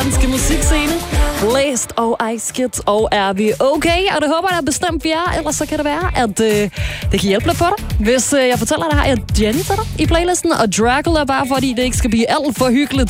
danske musikscene. Blæst og Ice Kids, og er vi okay? Og det håber jeg bestemt, vi er. Ellers så kan det være, at det kan hjælpe lidt på dig. Hvis jeg fortæller dig, har jeg Jenny til dig i playlisten, og Dracula, bare fordi det ikke skal blive alt for hyggeligt.